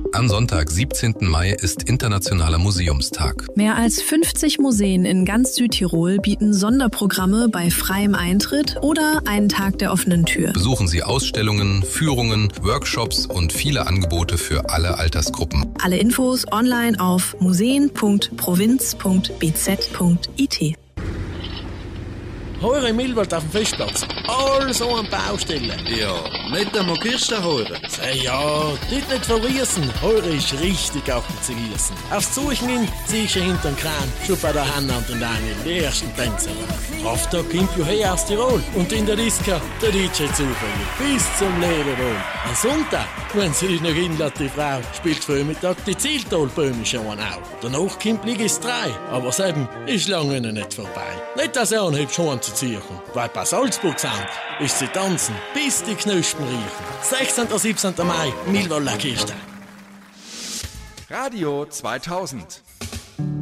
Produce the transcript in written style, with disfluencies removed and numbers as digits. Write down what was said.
Am Sonntag, 17. Mai, ist Internationaler Museumstag. Mehr als 50 Museen in ganz Südtirol bieten Sonderprogramme bei freiem Eintritt oder einen Tag der offenen Tür. Besuchen Sie Ausstellungen, Führungen, Workshops und viele Angebote für alle Altersgruppen. Alle Infos online auf museen.provinz.bz.it. Heure im Millwald auf dem Festplatz. All so an Baustellen. Ja, nicht einmal Kirsten hören. Ja, dort nicht verriesen. Heure ist richtig auf dem Zerriesen. Aufs Suchen hin, siehst du hinterm Kran, schon bei der Hanna und den Daniel, die ersten Tänzer. Kraftag kommt ja her aus Tirol. Und in der Disco, der DJ zufällig, bis zum Lederlohn. Am Sonntag, wenn sie dich noch hinlässt, die Frau, spielt Vormittag die Zieltalböhme schon auch. Danach kommt Ligis 3, aber das eben ist lange noch nicht vorbei. Nicht, dass er anhebt schon zu ziehen, weil bei Salzburg sind, ist sie tanzen, bis die Knospen riechen. 16. und 17. Mai, Millwalder Kirche. Radio 2000.